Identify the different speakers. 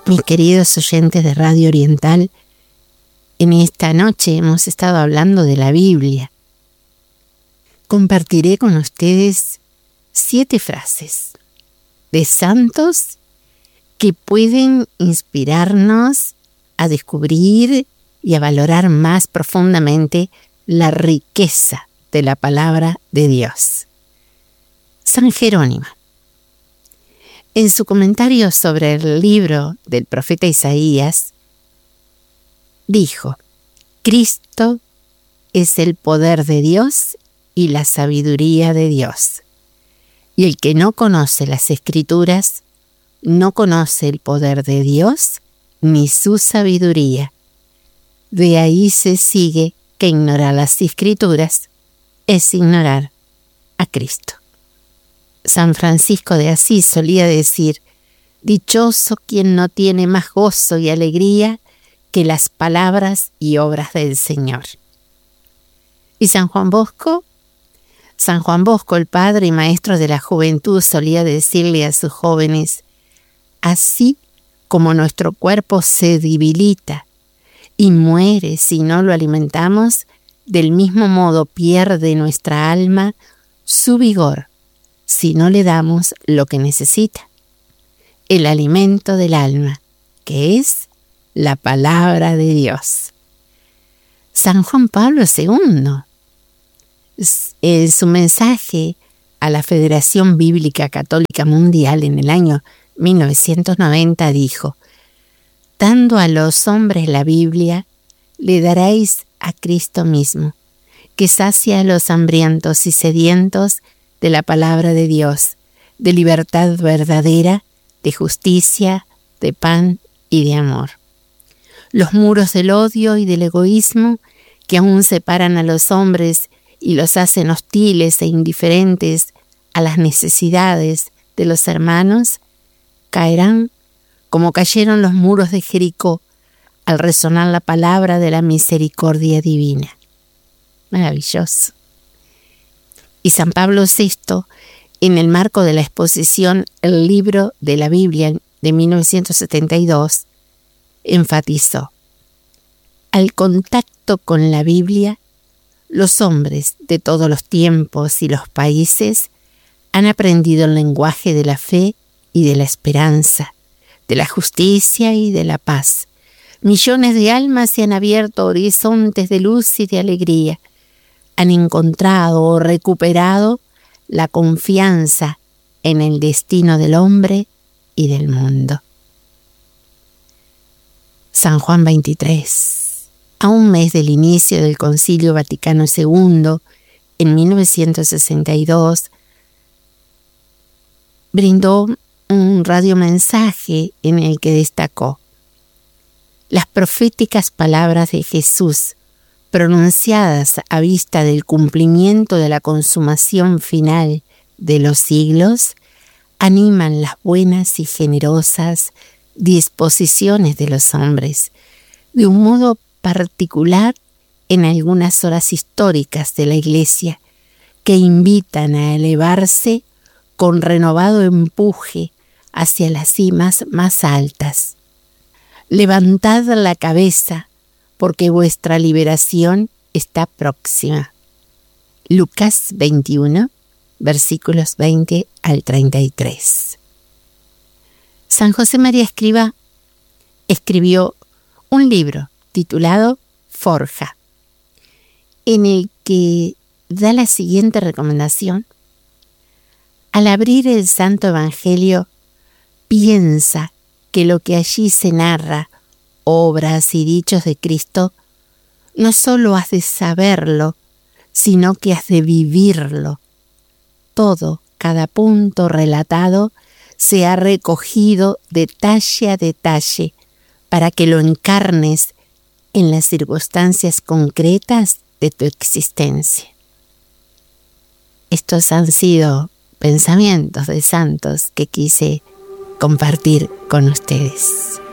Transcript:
Speaker 1: Mis queridos oyentes de Radio Oriental, en esta noche hemos estado hablando de la Biblia. Compartiré con ustedes 7 frases de santos que pueden inspirarnos a descubrir y a valorar más profundamente la riqueza de la palabra de Dios. San Jerónimo, en su comentario sobre el libro del profeta Isaías, dijo: Cristo es el poder de Dios y la sabiduría de Dios. Y el que no conoce las Escrituras, no conoce el poder de Dios ni su sabiduría. De ahí se sigue que ignorar las Escrituras es ignorar a Cristo. San Francisco de Asís solía decir: dichoso quien no tiene más gozo y alegría que las palabras y obras del Señor. Y San Juan Bosco, el padre y maestro de la juventud, solía decirle a sus jóvenes: así como nuestro cuerpo se debilita y muere si no lo alimentamos, del mismo modo pierde nuestra alma su vigor si no le damos lo que necesita, el alimento del alma, que es la palabra de Dios. San Juan Pablo II, en su mensaje a la Federación Bíblica Católica Mundial en el año 1990, dijo: dando a los hombres la Biblia, le daréis a Cristo mismo, que sacia a los hambrientos y sedientos de la palabra de Dios, de libertad verdadera, de justicia, de pan y de amor. Los muros del odio y del egoísmo que aún separan a los hombres y los hacen hostiles e indiferentes a las necesidades de los hermanos, caerán como cayeron los muros de Jericó al resonar la palabra de la misericordia divina. Maravilloso. Y San Pablo VI, en el marco de la exposición El libro de la Biblia de 1972, enfatizó: al contacto con la Biblia, los hombres de todos los tiempos y los países han aprendido el lenguaje de la fe y de la esperanza, de la justicia y de la paz. Millones de almas se han abierto horizontes de luz y de alegría. Han encontrado o recuperado la confianza en el destino del hombre y del mundo. San Juan XXIII, a un mes del inicio del Concilio Vaticano II, en 1962, brindó un radiomensaje en el que destacó: las proféticas palabras de Jesús, pronunciadas a vista del cumplimiento de la consumación final de los siglos, animan las buenas y generosas disposiciones de los hombres, de un modo particular en algunas horas históricas de la Iglesia, que invitan a elevarse con renovado empuje hacia las cimas más altas. Levantad la cabeza, porque vuestra liberación está próxima. Lucas 21, versículos 20 al 33. San José María Escrivá escribió un libro titulado Forja, en el que da la siguiente recomendación: al abrir el Santo Evangelio, piensa que lo que allí se narra, obras y dichos de Cristo, no solo has de saberlo, sino que has de vivirlo. Todo, cada punto relatado, se ha recogido detalle a detalle para que lo encarnes en las circunstancias concretas de tu existencia. Estos han sido pensamientos de santos que quise compartir con ustedes.